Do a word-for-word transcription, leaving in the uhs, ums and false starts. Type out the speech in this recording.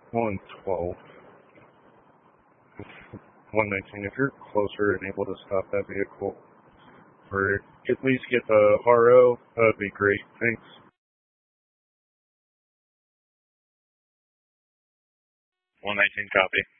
one twelve. one nineteen, if you're closer and able to stop that vehicle, or at least get the R O, that would be great. Thanks. one nineteen, copy.